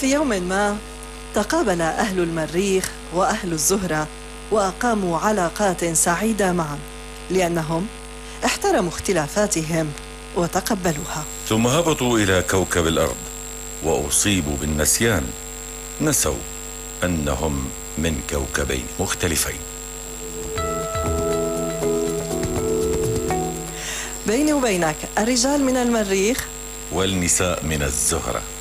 في يوم ما تقابل أهل المريخ وأهل الزهرة وأقاموا علاقات سعيدة معا، لأنهم احترموا اختلافاتهم وتقبلوها. ثم هبطوا إلى كوكب الأرض وأصيبوا بالنسيان، نسوا أنهم من كوكبين مختلفين. بيني وبينك الرجال من المريخ والنساء من الزهرة.